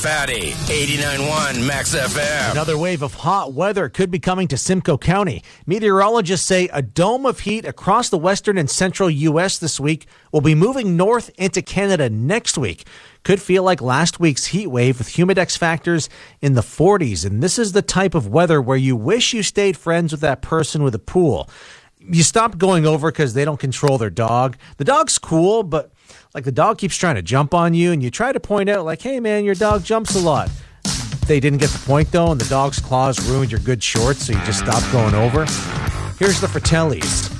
Fatty, 89.1 Max FM. Another wave of hot weather could be coming to Simcoe County. Meteorologists say a dome of heat across the western and central U.S. this week will be moving north into Canada next week. Could feel like last week's heat wave with humidex factors in the 40s. And this is the type of weather where you wish you stayed friends with that person with a pool. You stop going over because they don't control their dog. The dog's cool, but like the dog keeps trying to jump on you, and you try to point out like, hey man, your dog jumps a lot. They didn't get the point though, and the dog's claws ruined your good shorts, so you just stopped going over. Here's the Fratellis.